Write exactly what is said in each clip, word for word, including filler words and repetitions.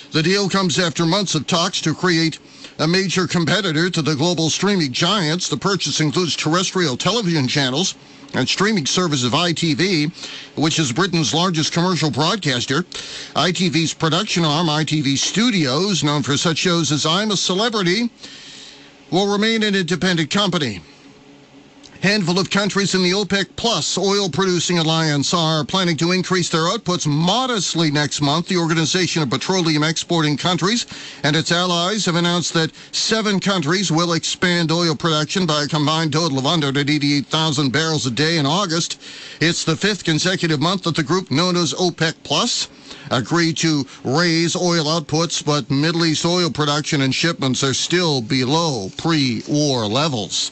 The deal comes after months of talks to create a major competitor to the global streaming giants. The purchase includes terrestrial television channels and streaming service of I T V, which is Britain's largest commercial broadcaster. I T V's production arm, I T V Studios, known for such shows as I'm a Celebrity, will remain an independent company. Handful of countries in the OPEC Plus oil-producing alliance are planning to increase their outputs modestly next month. The Organization of Petroleum Exporting Countries and its allies have announced that seven countries will expand oil production by a combined total of one hundred eighty-eight thousand barrels a day in August. It's the fifth consecutive month that the group known as OPEC Plus agreed to raise oil outputs, but Middle East oil production and shipments are still below pre-war levels.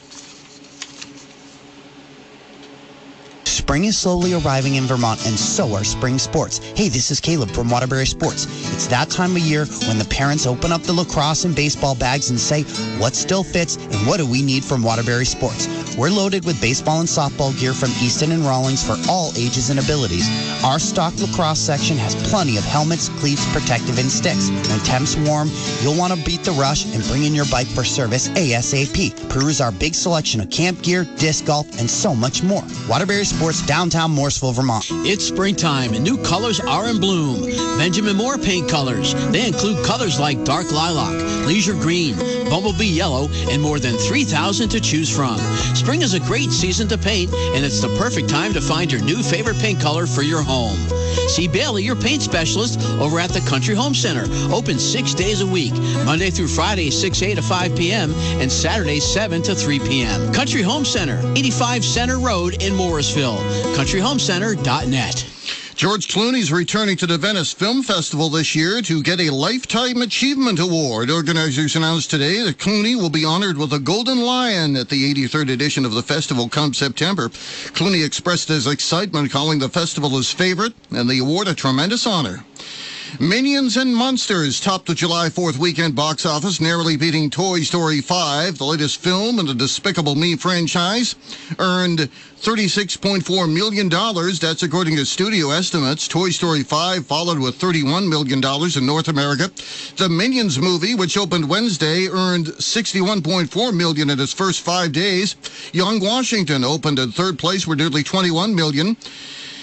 Spring is slowly arriving in Vermont, and so are spring sports. Hey, this is Caleb from Waterbury Sports. It's that time of year when the parents open up the lacrosse and baseball bags and say, what still fits and what do we need from Waterbury Sports? We're loaded with baseball and softball gear from Easton and Rawlings for all ages and abilities. Our stock lacrosse section has plenty of helmets, cleats, protective, and sticks. When temps warm, you'll want to beat the rush and bring in your bike for service ASAP. Peruse our big selection of camp gear, disc golf, and so much more. Waterbury Sports, downtown Morrisville, Vermont. It's springtime and new colors are in bloom. Benjamin Moore paint colors. They include colors like dark lilac, leisure green, bumblebee yellow, and more than three thousand to choose from. Spring is a great season to paint, and it's the perfect time to find your new favorite paint color for your home. See Bailey, your paint specialist, over at the Country Home Center. Open six days a week, Monday through Friday, six a to five p.m., and Saturday, seven to three p.m. Country Home Center, eighty-five Center Road in Morrisville. country home center dot net. George Clooney's returning to the Venice Film Festival this year to get a Lifetime Achievement Award. Organizers announced today that Clooney will be honored with a Golden Lion at the eighty-third edition of the festival come September. Clooney expressed his excitement, calling the festival his favorite and the award a tremendous honor. Minions and Monsters topped the July fourth weekend box office, narrowly beating Toy Story five. The latest film in the Despicable Me franchise earned thirty-six point four million dollars. That's according to studio estimates. Toy Story five followed with thirty-one million dollars in North America. The Minions movie, which opened Wednesday, earned sixty-one point four million dollars in its first five days. Young Washington opened in third place with nearly twenty-one million dollars.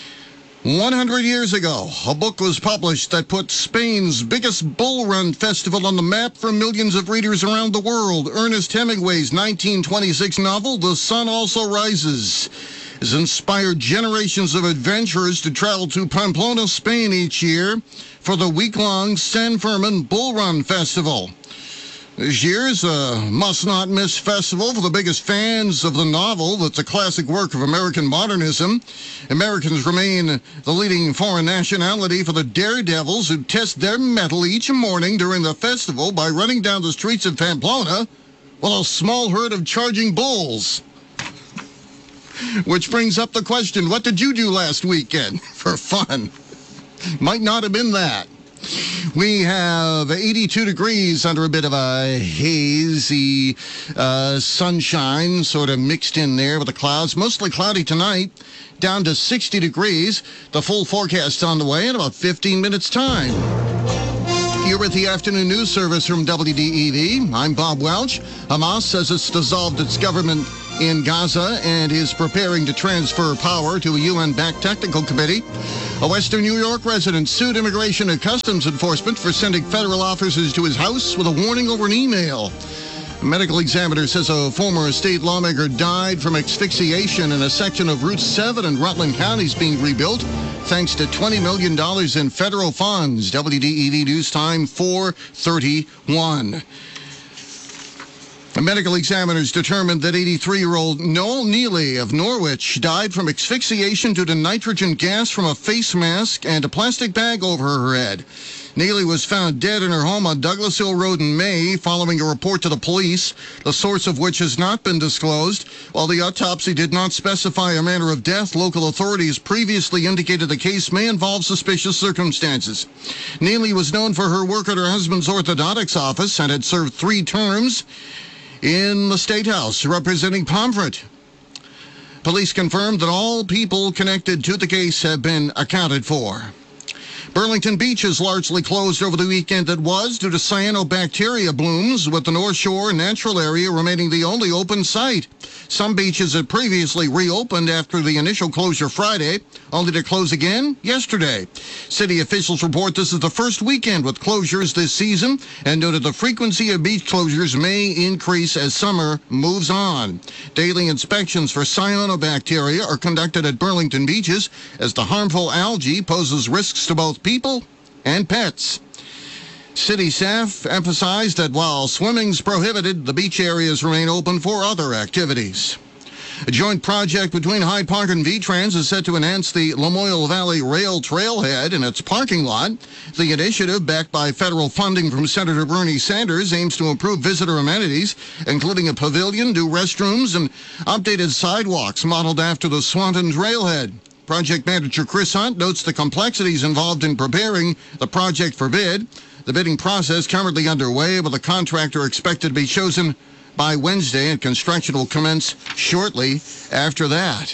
one hundred years ago, a book was published that put Spain's biggest bull run festival on the map for millions of readers around the world. Ernest Hemingway's nineteen twenty-six novel, The Sun Also Rises, has inspired generations of adventurers to travel to Pamplona, Spain each year for the week-long San Fermin Bull Run Festival. This year's a must-not-miss festival for the biggest fans of the novel that's a classic work of American modernism. Americans remain the leading foreign nationality for the daredevils who test their mettle each morning during the festival by running down the streets of Pamplona with a small herd of charging bulls. Which brings up the question, what did you do last weekend for fun? Might not have been that. We have eighty-two degrees under a bit of a hazy uh, sunshine sort of mixed in there with the clouds. Mostly cloudy tonight, down to sixty degrees. The full forecast on the way in about fifteen minutes' time. You're with the Afternoon News Service from W D E V. I'm Bob Welch. Hamas says it's dissolved its government in Gaza and is preparing to transfer power to a U N-backed technical committee. A Western New York resident sued Immigration and Customs Enforcement for sending federal officers to his house with a warning over an email. A medical examiner says a former state lawmaker died from asphyxiation in a section of Route seven in Rutland County is being rebuilt thanks to twenty million dollars in federal funds. W D E V News Time four thirty-one. Medical examiners determined that eighty-three-year-old Noel Neely of Norwich died from asphyxiation due to nitrogen gas from a face mask and a plastic bag over her head. Neely was found dead in her home on Douglas Hill Road in May following a report to the police, the source of which has not been disclosed. While the autopsy did not specify a manner of death, local authorities previously indicated the case may involve suspicious circumstances. Neely was known for her work at her husband's orthodontics office and had served three terms in the State House representing Pomfret. Police confirmed that all people connected to the case have been accounted for. Burlington Beach is largely closed over the weekend that was due to cyanobacteria blooms, with the North Shore natural area remaining the only open site. Some beaches had previously reopened after the initial closure Friday, only to close again yesterday. City officials report this is the first weekend with closures this season and noted the frequency of beach closures may increase as summer moves on. Daily inspections for cyanobacteria are conducted at Burlington beaches as the harmful algae poses risks to both people and pets. City staff emphasized that while swimming's prohibited, the beach areas remain open for other activities. A joint project between Hyde Park and V-Trans is set to enhance the Lamoille Valley Rail Trailhead and its parking lot. The initiative, backed by federal funding from Senator Bernie Sanders, aims to improve visitor amenities, including a pavilion, new restrooms, and updated sidewalks modeled after the Swanton Trailhead. Project manager Chris Hunt notes the complexities involved in preparing the project for bid. The bidding process currently underway, with a contractor expected to be chosen by Wednesday, and construction will commence shortly after that.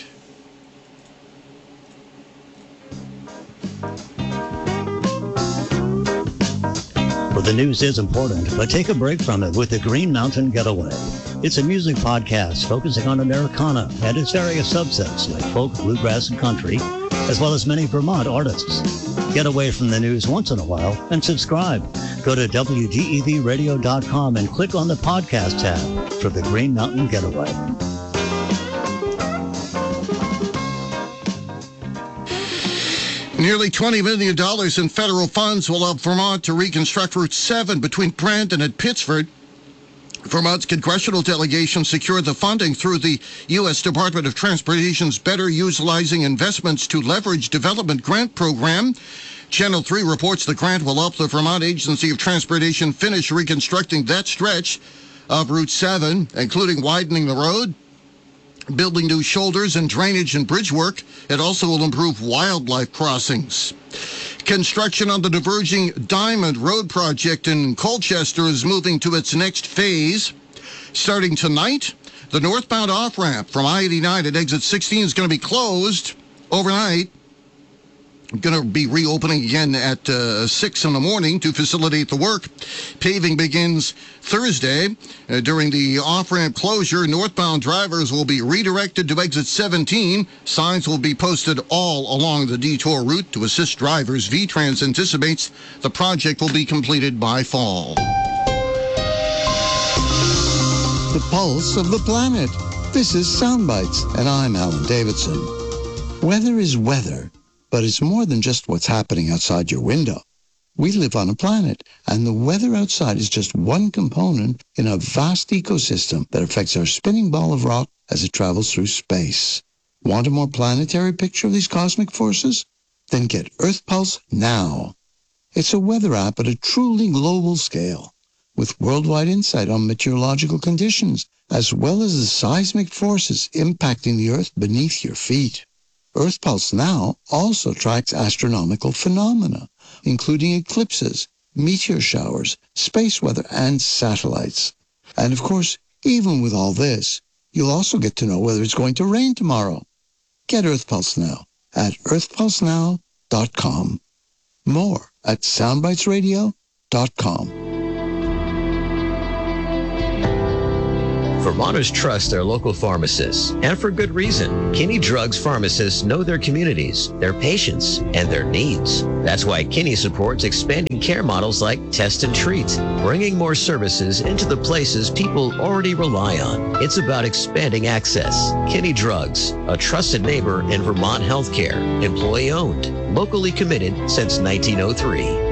Well, the news is important, but take a break from it with the Green Mountain Getaway. It's a music podcast focusing on Americana and its various subsets like folk, bluegrass, and country, as well as many Vermont artists. Get away from the news once in a while and subscribe. Go to W D E V radio dot com and click on the podcast tab for the Green Mountain Getaway. Nearly twenty million dollars in federal funds will help Vermont to reconstruct Route seven between Brandon and Pittsford. Vermont's congressional delegation secured the funding through the U S Department of Transportation's Better Utilizing Investments to Leverage Development Grant Program. Channel three reports the grant will help the Vermont Agency of Transportation finish reconstructing that stretch of Route seven, including widening the road, building new shoulders and drainage and bridge work. It also will improve wildlife crossings. Construction on the diverging Diamond Road project in Colchester is moving to its next phase. Starting tonight, the northbound off-ramp from I eighty-nine at exit sixteen is going to be closed overnight. Going to be reopening again at uh, six in the morning to facilitate the work. Paving begins Thursday. Uh, during the off-ramp closure, northbound drivers will be redirected to exit seventeen. Signs will be posted all along the detour route to assist drivers. V-Trans anticipates the project will be completed by fall. The pulse of the planet. This is Soundbites, and I'm Alan Davidson. Weather is weather. But it's more than just what's happening outside your window. We live on a planet, and the weather outside is just one component in a vast ecosystem that affects our spinning ball of rock as it travels through space. Want a more planetary picture of these cosmic forces? Then get Earth Pulse now. It's a weather app at a truly global scale, with worldwide insight on meteorological conditions, as well as the seismic forces impacting the Earth beneath your feet. Earth Pulse Now also tracks astronomical phenomena, including eclipses, meteor showers, space weather, and satellites. And of course, even with all this, you'll also get to know whether it's going to rain tomorrow. Get Earth Pulse Now at earth pulse now dot com. More at soundbites radio dot com. Vermonters trust their local pharmacists, and for good reason. Kinney Drugs pharmacists know their communities, their patients, and their needs. That's why Kinney supports expanding care models like Test and Treat, bringing more services into the places people already rely on. It's about expanding access. Kinney Drugs, a trusted neighbor in Vermont healthcare, employee-owned, locally committed since nineteen oh three.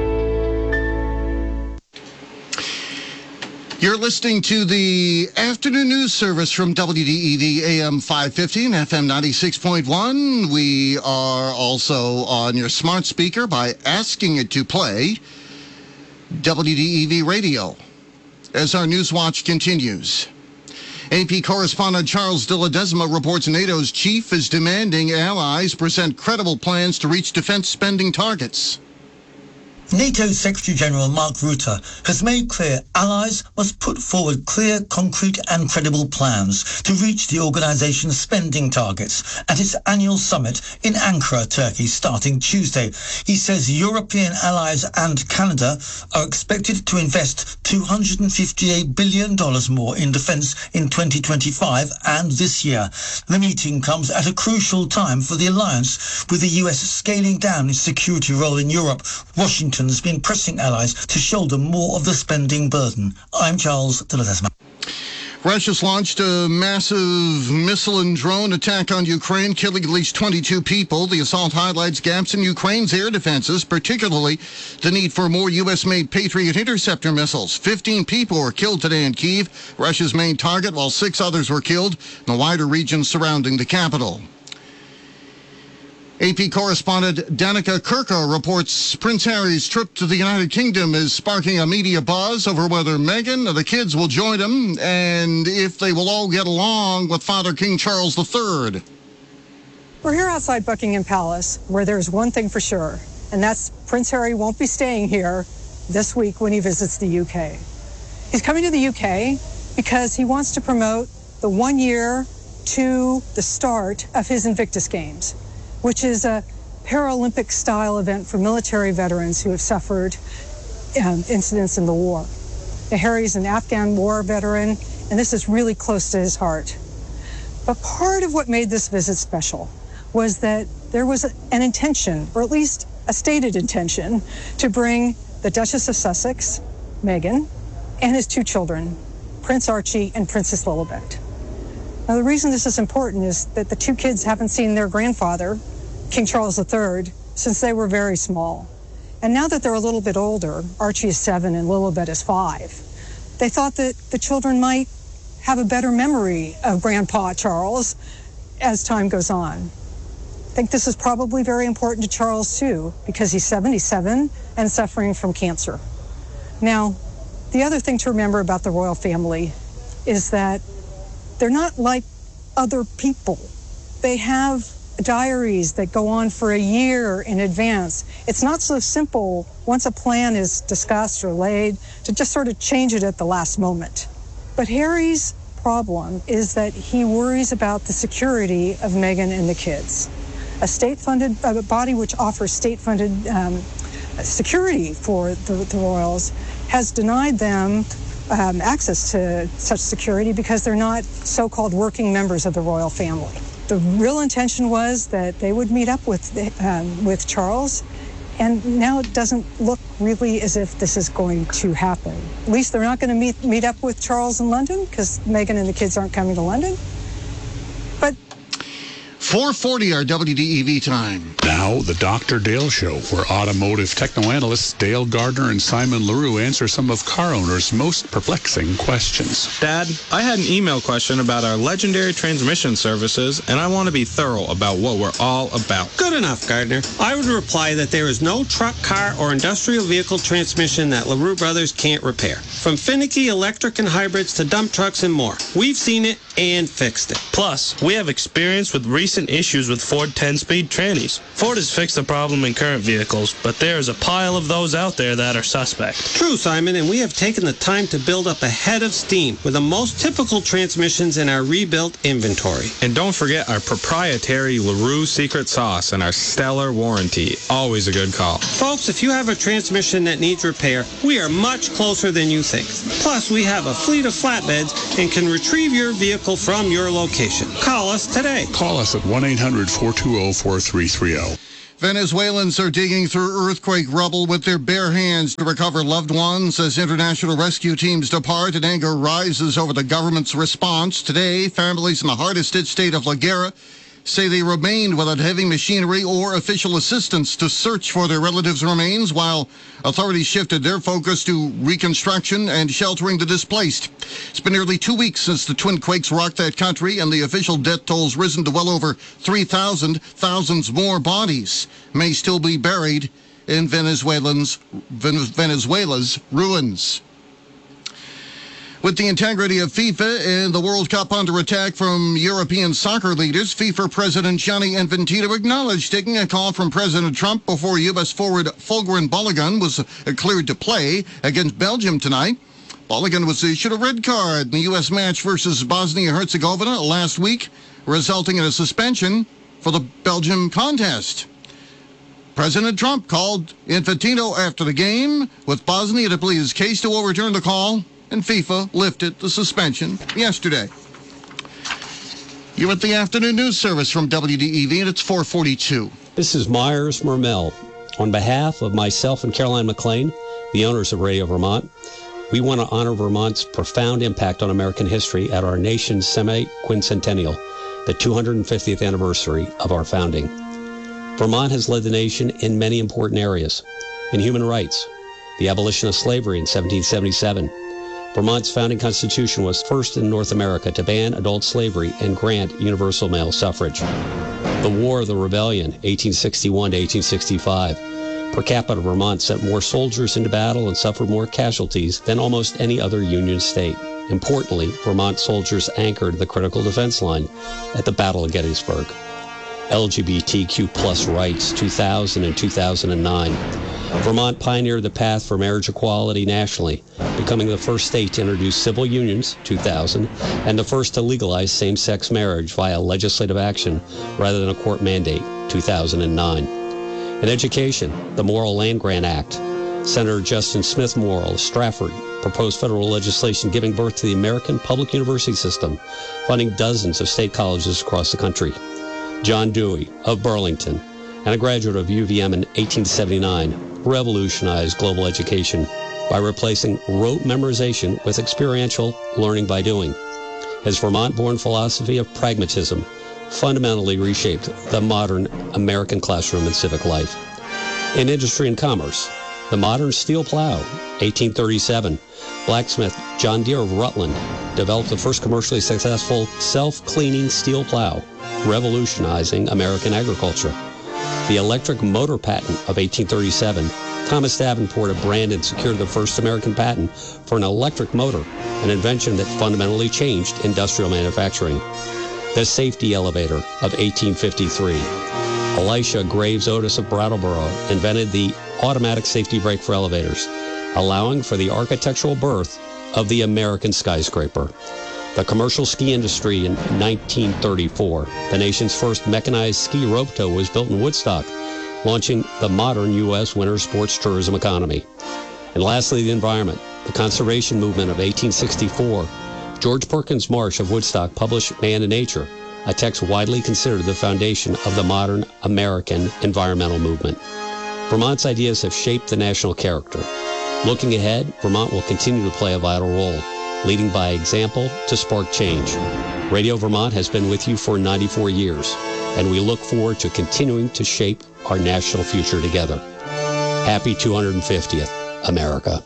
You're listening to the afternoon news service from W D E V A M five fifty and F M ninety-six point one. We are also on your smart speaker by asking it to play W D E V radio as our News Watch continues. A P correspondent Charles de Ledesma reports NATO's chief is demanding allies present credible plans to reach defense spending targets. NATO Secretary-General Mark Rutte has made clear allies must put forward clear, concrete and credible plans to reach the organisation's spending targets at its annual summit in Ankara, Turkey, starting Tuesday. He says European allies and Canada are expected to invest two hundred fifty-eight billion dollars more in defence in twenty twenty-five and this year. The meeting comes at a crucial time for the alliance, with the U S scaling down its security role in Europe. Washington has been pressing allies to shoulder more of the spending burden. I'm Charles de Ledesma. Russia's launched a massive missile and drone attack on Ukraine, killing at least twenty-two people. The assault highlights gaps in Ukraine's air defenses, particularly the need for more U S-made Patriot interceptor missiles. fifteen people were killed today in Kyiv, Russia's main target, while six others were killed in the wider regions surrounding the capital. A P correspondent Danica Kirka reports Prince Harry's trip to the United Kingdom is sparking a media buzz over whether Meghan or the kids will join him and if they will all get along with Father King Charles the Third. We're here outside Buckingham Palace, where there's one thing for sure, and that's Prince Harry won't be staying here this week when he visits the U K. He's coming to the U K because he wants to promote the one year to the start of his Invictus Games, which is a Paralympic-style event for military veterans who have suffered um, incidents in the war. Now, Harry's an Afghan war veteran, and this is really close to his heart. But part of what made this visit special was that there was a, an intention, or at least a stated intention, to bring the Duchess of Sussex, Meghan, and his two children, Prince Archie and Princess Lilibet. Now, the reason this is important is that the two kids haven't seen their grandfather, King Charles the Third, since they were very small. And now that they're a little bit older, Archie is seven and Lilibet is five, they thought that the children might have a better memory of Grandpa Charles as time goes on. I think this is probably very important to Charles, too, because he's seventy-seven and suffering from cancer. Now, the other thing to remember about the royal family is that they're not like other people. They have diaries that go on for a year in advance. It's not so simple, once a plan is discussed or laid, to just sort of change it at the last moment. But Harry's problem is that he worries about the security of Meghan and the kids. A state-funded a body which offers state-funded um, security for the, the royals has denied them um, access to such security because they're not so-called working members of the royal family. The real intention was that they would meet up with um, with Charles, and now it doesn't look really as if this is going to happen. At least they're not going to meet meet up with Charles in London, because Meghan and the kids aren't coming to London. But four forty our W D E V time. Now, the Doctor Dale Show, where automotive techno-analysts Dale Gardner and Simon LaRue answer some of car owners' most perplexing questions. Dad, I had an email question about our legendary transmission services, and I want to be thorough about what we're all about. Good enough, Gardner. I would reply that there is no truck, car, or industrial vehicle transmission that LaRue Brothers can't repair. From finicky electric and hybrids to dump trucks and more. We've seen it and fixed it. Plus, we have experience with recent issues with Ford ten-speed trannies. Ford has fixed the problem in current vehicles, but there is a pile of those out there that are suspect. True, Simon, and we have taken the time to build up a head of steam with the most typical transmissions in our rebuilt inventory. And don't forget our proprietary LaRue secret sauce and our stellar warranty. Always a good call. Folks, if you have a transmission that needs repair, we are much closer than you think. Plus, we have a fleet of flatbeds and can retrieve your vehicle from your location. Call us today. Call us at one eight hundred, four two zero, four three three zero. Venezuelans are digging through earthquake rubble with their bare hands to recover loved ones as international rescue teams depart and anger rises over the government's response. Today, families in the hardest hit state of La Guera say they remained without heavy machinery or official assistance to search for their relatives' remains, while authorities shifted their focus to reconstruction and sheltering the displaced. It's been nearly two weeks since the twin quakes rocked that country, and the official death toll's risen to well over three thousand. Thousands more bodies may still be buried in Venezuelans, Venezuela's ruins. With the integrity of FIFA and the World Cup under attack from European soccer leaders, FIFA President Gianni Infantino acknowledged taking a call from President Trump before U S forward Fulgrin Balogun was cleared to play against Belgium tonight. Balogun was issued a red card in the U S match versus Bosnia-Herzegovina last week, resulting in a suspension for the Belgium contest. President Trump called Infantino after the game with Bosnia to plead his case to overturn the call, and FIFA lifted the suspension yesterday. You're at the afternoon news service from W D E V, and it's four forty-two. This is Myers Mermel. On behalf of myself and Caroline McLean, the owners of Radio Vermont, we want to honor Vermont's profound impact on American history at our nation's semi-quincentennial, the two hundred fiftieth anniversary of our founding. Vermont has led the nation in many important areas. In human rights, the abolition of slavery in seventeen seventy-seven. Vermont's founding constitution was first in North America to ban adult slavery and grant universal male suffrage. The War of the Rebellion, eighteen sixty-one to eighteen sixty-five. Per capita, Vermont sent more soldiers into battle and suffered more casualties than almost any other Union state. Importantly, Vermont soldiers anchored the critical defense line at the Battle of Gettysburg. L G B T Q plus rights, two thousand and two thousand nine. Vermont pioneered the path for marriage equality nationally, becoming the first state to introduce civil unions, two thousand, and the first to legalize same-sex marriage via legislative action rather than a court mandate, two thousand nine. In education, the Morrill Land Grant Act. Senator Justin Smith Morrill of Stratford proposed federal legislation giving birth to the American public university system, funding dozens of state colleges across the country. John Dewey of Burlington, and a graduate of U V M in eighteen seventy-nine, revolutionized global education by replacing rote memorization with experiential learning by doing. His Vermont-born philosophy of pragmatism fundamentally reshaped the modern American classroom and civic life. In industry and commerce, the modern steel plow, eighteen thirty-seven, blacksmith John Deere of Rutland developed the first commercially successful self-cleaning steel plow, revolutionizing American agriculture. The electric motor patent of eighteen thirty-seven, Thomas Davenport of Brandon secured the first American patent for an electric motor, an invention that fundamentally changed industrial manufacturing. The safety elevator of eighteen fifty-three. Elisha Graves Otis of Brattleboro invented the automatic safety brake for elevators, allowing for the architectural birth of the American skyscraper. The commercial ski industry in nineteen thirty-four. The nation's first mechanized ski rope tow was built in Woodstock, launching the modern U S winter sports tourism economy. And lastly, the environment. The conservation movement of eighteen sixty-four. George Perkins Marsh of Woodstock published Man and Nature, a text widely considered the foundation of the modern American environmental movement. Vermont's ideas have shaped the national character. Looking ahead, Vermont will continue to play a vital role, leading by example to spark change. Radio Vermont has been with you for ninety-four years, and we look forward to continuing to shape our national future together. Happy two hundred fiftieth, America.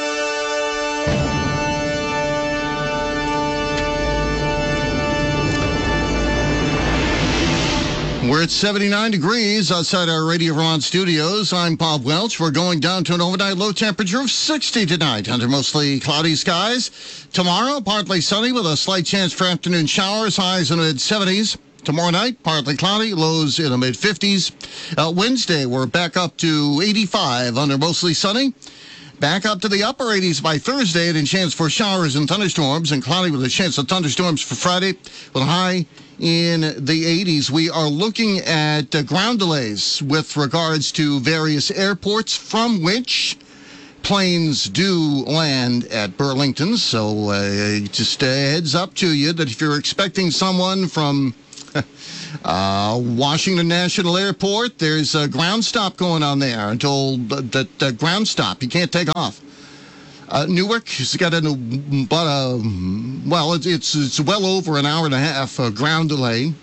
We're at seventy-nine degrees outside our Radio Vermont studios. I'm Bob Welch. We're going down to an overnight low temperature of sixty tonight under mostly cloudy skies. Tomorrow, partly sunny with a slight chance for afternoon showers, highs in the mid-seventies. Tomorrow night, partly cloudy, lows in the mid-fifties. Uh, Wednesday, we're back up to eighty-five under mostly sunny. Back up to the upper eighties by Thursday, and a chance for showers and thunderstorms, and cloudy with a chance of thunderstorms for Friday, with a high in the eighties. We are looking at uh, ground delays with regards to various airports from which planes do land at Burlington. So uh, just a heads up to you that if you're expecting someone from uh, Washington National Airport, there's a ground stop going on there until that the, the ground stop. You can't take off. Uh, Newark has got a, but a, well, it's, it's it's well over an hour and a half uh, ground delay.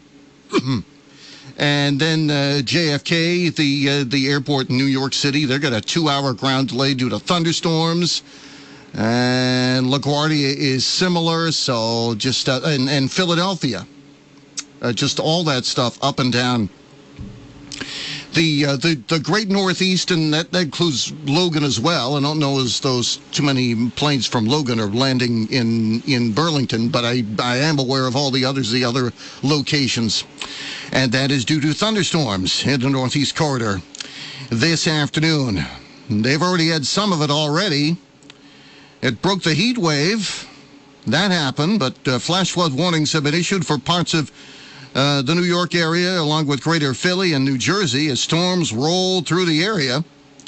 And then uh, J F K, the uh, the airport in New York City, they've got a two-hour ground delay due to thunderstorms. And LaGuardia is similar, so just, uh, and, and Philadelphia, uh, just all that stuff up and down. The, uh, the the Great Northeast, and that, that includes Logan as well. I don't know as those too many planes from Logan are landing in, in Burlington, but I, I am aware of all the others, the other locations. And that is due to thunderstorms in the Northeast Corridor this afternoon. They've already had some of it already. It broke the heat wave. That happened, but uh, flash flood warnings have been issued for parts of Uh, the New York area, along with Greater Philly and New Jersey, as storms roll through the area.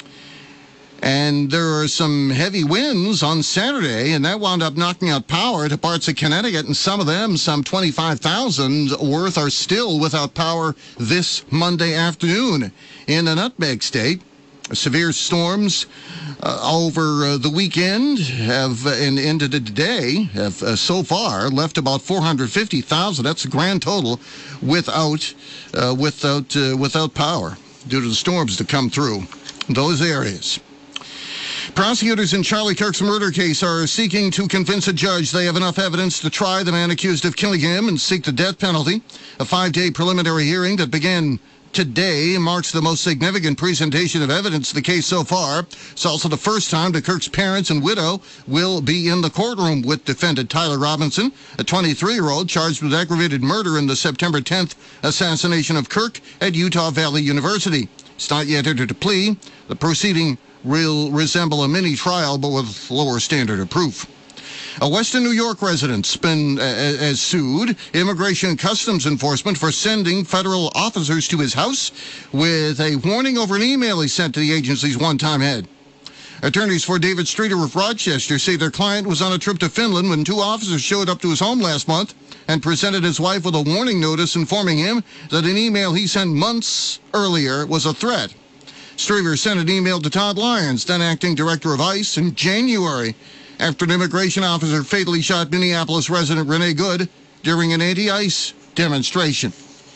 And there are some heavy winds on Saturday, and that wound up knocking out power to parts of Connecticut, and some of them, some twenty-five thousand worth, are still without power this Monday afternoon in the Nutmeg State. Severe storms uh, over uh, the weekend have uh, and into today have uh, so far left about four hundred fifty thousand. That's a grand total without uh, without uh, without power due to the storms that come through those areas. Prosecutors in Charlie Kirk's murder case are seeking to convince a judge they have enough evidence to try the man accused of killing him and seek the death penalty. A five-day preliminary hearing that began today marks the most significant presentation of evidence in the case so far. It's also the first time that Kirk's parents and widow will be in the courtroom with defendant Tyler Robinson, a twenty-three-year-old charged with aggravated murder in the September tenth assassination of Kirk at Utah Valley University. It's not yet entered a plea. The proceeding will resemble a mini trial, but with lower standard of proof. A Western New York resident's been uh, has sued Immigration and Customs Enforcement for sending federal officers to his house with a warning over an email he sent to the agency's one-time head. Attorneys for David Streeter of Rochester say their client was on a trip to Finland when two officers showed up to his home last month and presented his wife with a warning notice informing him that an email he sent months earlier was a threat. Streeter sent an email to Todd Lyons, then acting director of ICE, in January, after an immigration officer fatally shot Minneapolis resident Renee Good during an anti-ICE demonstration.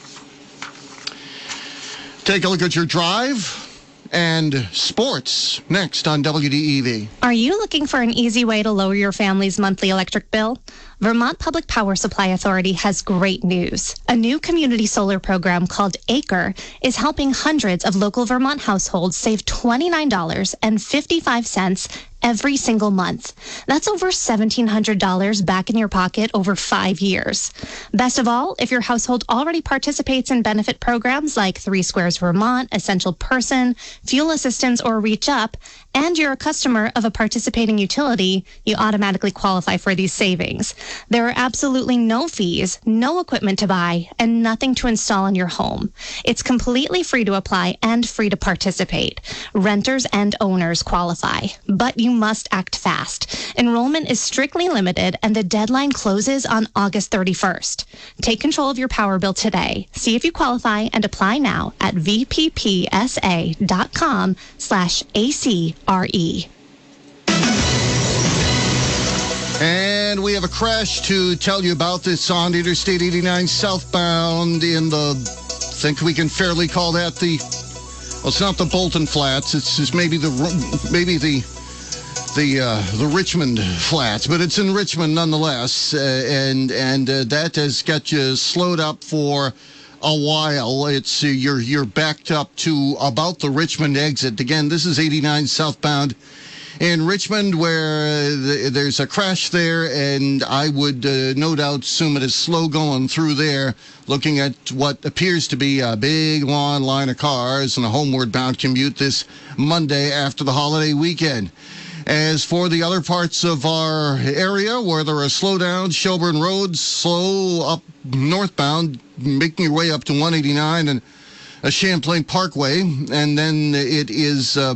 Take a look at your drive and sports next on W D E V. Are you looking for an easy way to lower your family's monthly electric bill? Vermont Public Power Supply Authority has great news. A new community solar program called ACRE is helping hundreds of local Vermont households save twenty-nine dollars and fifty-five cents every single month. That's over seventeen hundred dollars back in your pocket over five years. Best of all, if your household already participates in benefit programs like Three Squares Vermont, Essential Person, Fuel Assistance, or Reach Up, and you're a customer of a participating utility, you automatically qualify for these savings. There are absolutely no fees, no equipment to buy, and nothing to install in your home. It's completely free to apply and free to participate. Renters and owners qualify, but you must act fast. Enrollment is strictly limited, and the deadline closes on August thirty-first. Take control of your power bill today. See if you qualify and apply now at vppsa.com slash ACRE. And we have a crash to tell you about. This on Interstate eighty-nine southbound in the, I think we can fairly call that the, well, it's not the Bolton Flats. It's just maybe the, maybe the, the uh, the Richmond Flats, but it's in Richmond nonetheless, uh, and and uh, that has got you slowed up for a while. It's uh, you're you're backed up to about the Richmond exit. Again, this is eighty-nine southbound in Richmond, where the, there's a crash there, and I would uh, no doubt assume it is slow going through there, looking at what appears to be a big long line of cars and a homeward bound commute this Monday after the holiday weekend. As for the other parts of our area where there are slowdowns, Shelburne Road, slow up northbound, making your way up to one eighty-nine and a Champlain Parkway, and then it is... Uh,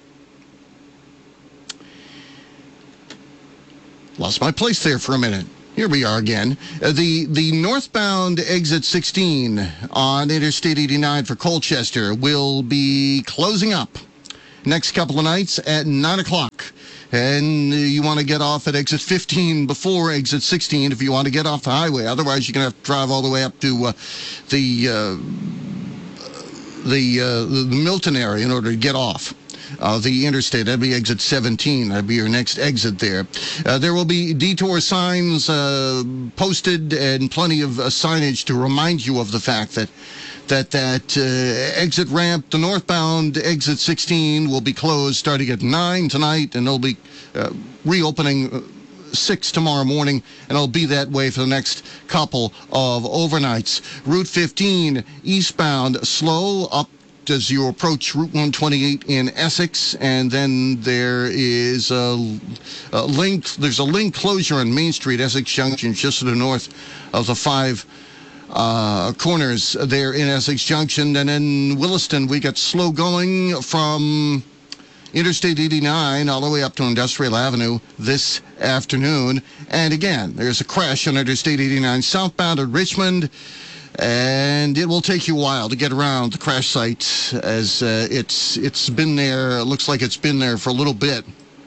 Lost my place there for a minute. Here we are again. Uh, the the northbound exit sixteen on Interstate eighty-nine for Colchester will be closing up next couple of nights at nine o'clock. And uh, you want to get off at exit fifteen before exit sixteen if you want to get off the highway. Otherwise, you're going to have to drive all the way up to uh, the, uh, the, uh, the Milton area in order to get off. Uh, the interstate. That'd be exit seventeen. That'd be your next exit there. Uh, there will be detour signs uh, posted and plenty of uh, signage to remind you of the fact that that that uh, exit ramp, the northbound exit sixteen, will be closed starting at nine tonight, and they'll be uh, reopening uh, six tomorrow morning, and it'll be that way for the next couple of overnights. Route fifteen eastbound slow up as you approach Route one twenty-eight in Essex, and then there is a, a link. There's a link closure on Main Street, Essex Junction, just to the north of the five uh, corners there in Essex Junction. And in Williston, we got slow going from Interstate eighty-nine all the way up to Industrial Avenue this afternoon. And again, there's a crash on Interstate eighty-nine southbound at Richmond, and it will take you a while to get around the crash site, as uh, it's it's been there. It looks like it's been there for a little bit.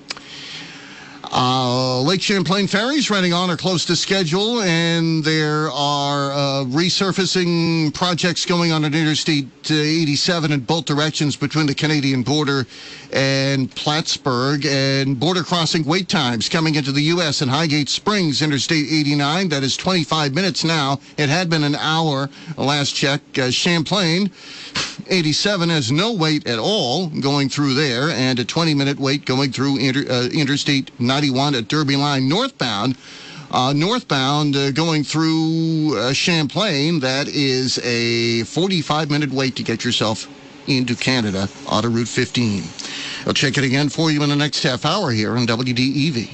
Uh, Lake Champlain ferries running on or close to schedule, and there are uh, resurfacing projects going on at Interstate eighty-seven in both directions between the Canadian border and Plattsburgh, and border crossing wait times coming into the U S in Highgate Springs, Interstate eighty-nine. That is twenty-five minutes now. It had been an hour last check. Uh, Champlain eighty-seven has no wait at all going through there, and a twenty-minute wait going through inter, uh, Interstate ninety-one at Derby Line northbound. Uh, northbound uh, going through uh, Champlain, that is a forty-five minute wait to get yourself into Canada out of Route fifteen. I'll check it again for you in the next half hour here on W D E V.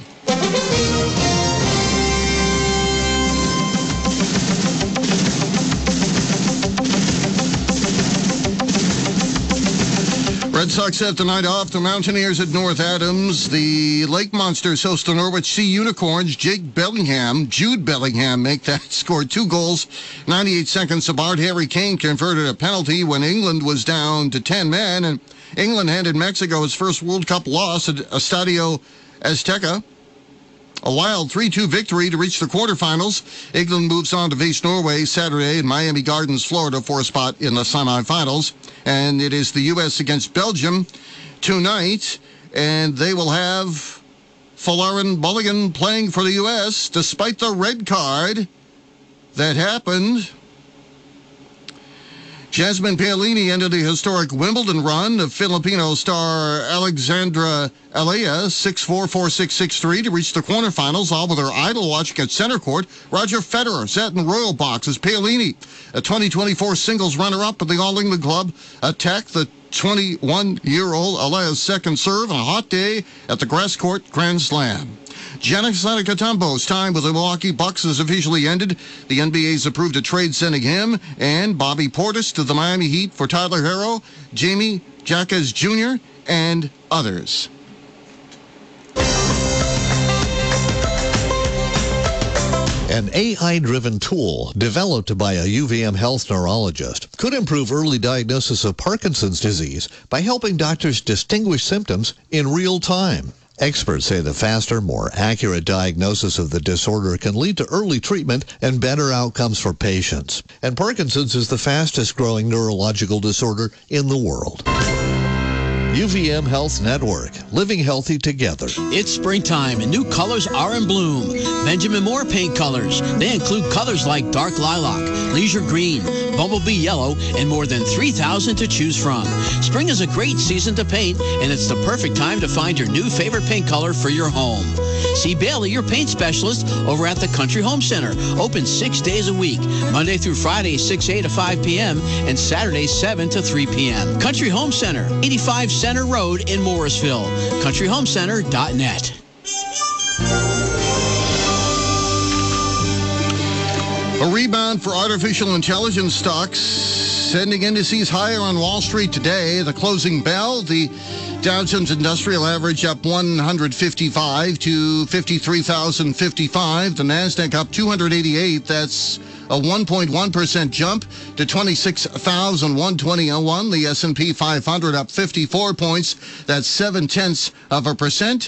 Red Sox have the night off. The Mountaineers at North Adams. The Lake Monsters host the Norwich Sea Unicorns. Jake Bellingham, Jude Bellingham, make that, scored two goals. ninety-eight seconds apart. Harry Kane converted a penalty when England was down to ten men. And England handed Mexico its first World Cup loss at Estadio Azteca. A wild three two victory to reach the quarterfinals. England moves on to face Norway Saturday in Miami Gardens, Florida, for a spot in the semifinals. And it is the U S against Belgium tonight. And they will have Folarin Balogun playing for the U S despite the red card that happened. Jasmine Paolini ended the historic Wimbledon run of Filipino star Alexandra Alea, six four, four six, six three, to reach the quarterfinals, all with her idol watching at center court. Roger Federer sat in the royal box as Paolini, a twenty twenty-four singles runner-up at the All England Club, attacked the twenty-one-year-old Alea's second serve on a hot day at the Grass Court Grand Slam. Giannis Antetokounmpo's time with the Milwaukee Bucks has officially ended. The N B A's approved a trade sending him and Bobby Portis to the Miami Heat for Tyler Herro, Jamie Jaquez Junior, and others. An A I-driven tool developed by a U V M health neurologist could improve early diagnosis of Parkinson's disease by helping doctors distinguish symptoms in real time. Experts say the faster, more accurate diagnosis of the disorder can lead to early treatment and better outcomes for patients. And Parkinson's is the fastest growing neurological disorder in the world. U V M Health Network, living healthy together. It's springtime and new colors are in bloom. Benjamin Moore paint colors. They include colors like dark lilac, leisure green, bumblebee yellow, and more than three thousand to choose from. Spring is a great season to paint, and it's the perfect time to find your new favorite paint color for your home. See Bailey, your paint specialist, over at the Country Home Center. Open six days a week, Monday through Friday, six a to five p.m., and Saturdays, seven to three p.m. Country Home Center, eighty-five Center Road in Morrisville. country home center dot net. A rebound for artificial intelligence stocks, sending indices higher on Wall Street today. The closing bell, the Dow Jones Industrial Average up one hundred fifty-five to fifty-three thousand fifty-five. The NASDAQ up two hundred eighty-eight. That's a one point one percent jump to twenty-six thousand one hundred twenty point oh one. The S and P five hundred up fifty-four points. That's seven tenths of a percent.